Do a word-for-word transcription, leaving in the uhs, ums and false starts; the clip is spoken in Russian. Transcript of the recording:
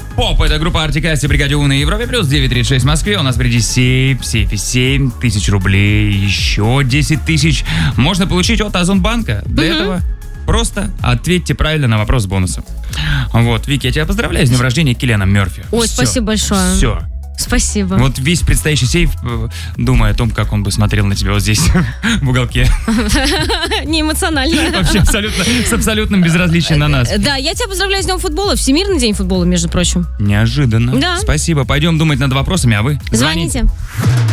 Поп, это группа Артик Асти, Бригаде У на Европе плюс девять тридцать шесть в Москве. У нас впереди сейф, в сейфе семь тысяч рублей, еще десять тысяч можно получить от Озонбанка. Для угу. этого просто ответьте правильно на вопрос с бонусом. Вот, Вики, я тебя поздравляю с днем рождения Киллиана Мерфи. Ой, Все. спасибо большое. Все. Спасибо. Вот весь предстоящий сейф, думая о том, как он бы смотрел на тебя вот здесь, в уголке. Не эмоционально. Вообще абсолютно, с абсолютным безразличием на нас. Да, я тебя поздравляю с днем футбола. Всемирный день футбола, между прочим. Неожиданно. Да. Спасибо. Пойдем думать над вопросами, а вы звоните. звоните.